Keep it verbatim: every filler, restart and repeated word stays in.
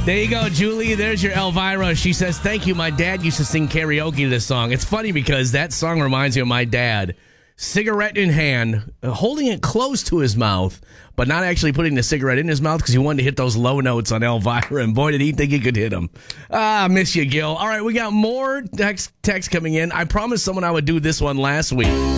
There you go, Julie. There's your Elvira. She says, thank you. My dad used to sing karaoke to this song. It's funny because that song reminds me of my dad. Cigarette in hand, holding it close to his mouth, but not actually putting the cigarette in his mouth because he wanted to hit those low notes on Elvira, and boy, did he think he could hit them. Ah, miss you, Gil. All right, we got more text, text coming in. I promised someone I would do this one last week.